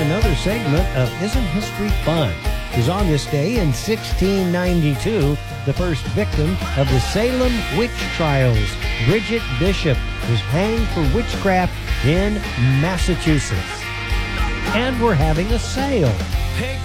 another segment of Isn't History Fun? Because on this day in 1692, the first victim of the Salem witch trials, Bridget Bishop, was hanged for witchcraft in Massachusetts. And we're having a sale. Hey,